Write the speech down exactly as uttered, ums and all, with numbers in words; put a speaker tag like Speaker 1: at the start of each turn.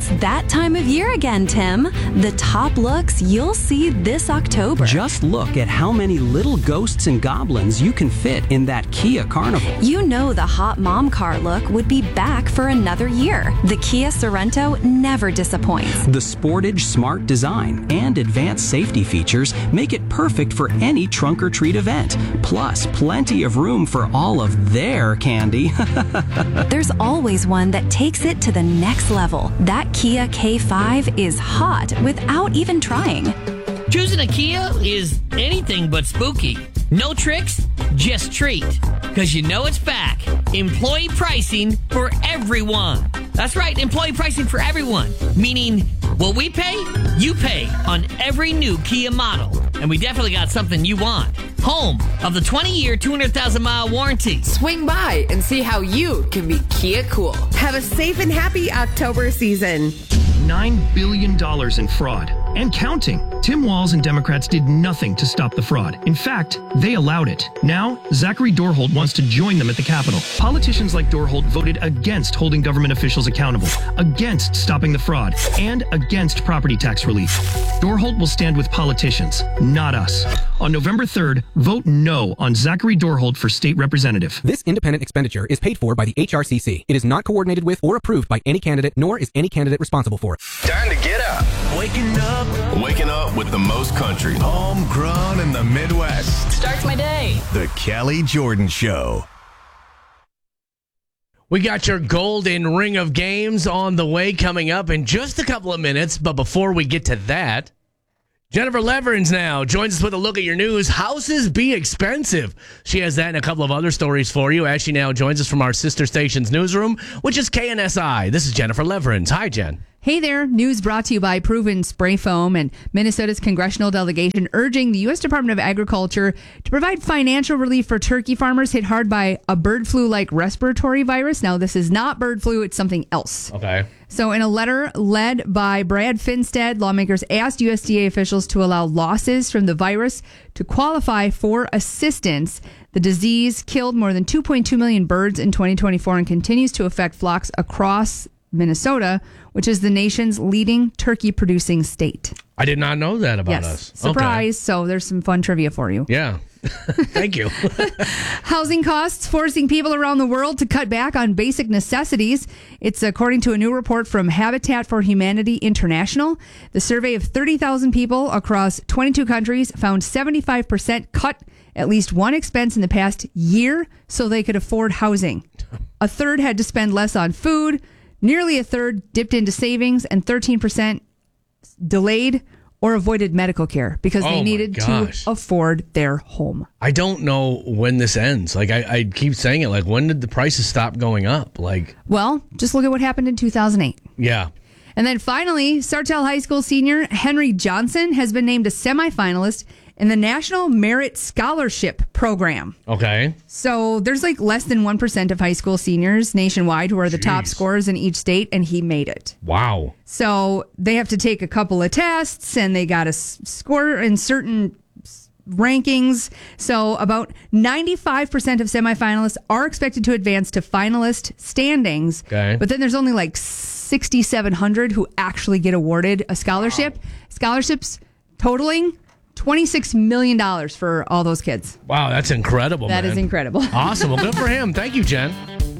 Speaker 1: It's that time of year again, Tim. The top looks you'll see this October.
Speaker 2: Just look at how many little ghosts and goblins you can fit in that Kia Carnival.
Speaker 1: You know the hot mom car look would be back for another year. The Kia Sorento never disappoints.
Speaker 2: The Sportage smart design and advanced safety features make it perfect for any trunk or treat event. Plus, plenty of room for all of their candy.
Speaker 1: There's always one that takes it to the next level. That Kia K five is hot without even trying.
Speaker 3: Choosing a Kia is anything but spooky. No tricks, just treat. Because you know it's back. Employee pricing for everyone. That's right, employee pricing for everyone. Meaning, what we pay, you pay on every new Kia model. And we definitely got something you want. Home of the twenty-year, two hundred thousand mile warranty.
Speaker 4: Swing by and see how you can be Kia cool.
Speaker 5: Have a safe and happy October season.
Speaker 6: nine billion dollars in fraud. And counting. Tim Walz and Democrats did nothing to stop the fraud. In fact, they allowed it. Now, Zachary Dorholt wants to join them at the Capitol. Politicians like Dorholt voted against holding government officials accountable, against stopping the fraud, and against property tax relief. Dorholt will stand with politicians, not us. On November third, vote no on Zachary Dorholt for state representative.
Speaker 7: This independent expenditure is paid for by the H R C C. It is not coordinated with or approved by any candidate, nor is any candidate responsible for it.
Speaker 8: Time to get up.
Speaker 9: Waking up.
Speaker 8: Waking up with the most country.
Speaker 9: Homegrown in the Midwest.
Speaker 3: Starts my day.
Speaker 9: The Kelly Jordan Show.
Speaker 10: We got your golden ring of games on the way coming up in just a couple of minutes. But before we get to that, Jennifer Leverins now joins us with a look at your news. Houses be expensive. She has that and a couple of other stories for you as she now joins us from our sister station's newsroom, which is K N S I. This is Jennifer Leverins. Hi, Jen.
Speaker 11: Hey there. News brought to you by Proven Spray Foam and Minnesota's congressional delegation urging the U S Department of Agriculture to provide financial relief for turkey farmers hit hard by a bird flu-like respiratory virus. Now, this is not bird flu. It's something else.
Speaker 10: Okay.
Speaker 11: So in a letter led by Brad Finstead, lawmakers asked U S D A officials to allow losses from the virus to qualify for assistance. The disease killed more than two point two million birds in twenty twenty-four and continues to affect flocks across Minnesota, which is the nation's leading turkey-producing state.
Speaker 10: I did not know that about
Speaker 11: yes.
Speaker 10: us.
Speaker 11: Surprise.
Speaker 10: Okay.
Speaker 11: So there's some fun trivia for you.
Speaker 10: Yeah. Thank you.
Speaker 11: Housing costs forcing people around the world to cut back on basic necessities. It's according to a new report from Habitat for Humanity International. The survey of thirty thousand people across twenty-two countries found seventy-five percent cut at least one expense in the past year so they could afford housing. A third had to spend less on food. Nearly a third dipped into savings, and thirteen percent delayed or avoided medical care because they
Speaker 10: oh
Speaker 11: needed to afford their home.
Speaker 10: I don't know when this ends. Like I, I keep saying it. Like, when did the prices stop going up? Like,
Speaker 11: well, just look at what happened in two thousand eight.
Speaker 10: Yeah.
Speaker 11: And then finally, Sartell High School senior Henry Johnson has been named a semifinalist in the National Merit Scholarship Program.
Speaker 10: Okay.
Speaker 11: So there's like less than one percent of high school seniors nationwide who are the
Speaker 10: Jeez.
Speaker 11: top scorers in each state, and he made it.
Speaker 10: Wow.
Speaker 11: So they have to take a couple of tests, and they got to s- score in certain s- rankings. So about ninety-five percent of semifinalists are expected to advance to finalist standings.
Speaker 10: Okay.
Speaker 11: But then there's only like sixty-seven hundred who actually get awarded a scholarship. Wow. Scholarships totaling twenty-six million dollars for all those kids.
Speaker 10: Wow, that's incredible,
Speaker 11: That
Speaker 10: man.
Speaker 11: is incredible.
Speaker 10: Awesome. Well, good for him. Thank you, Jen.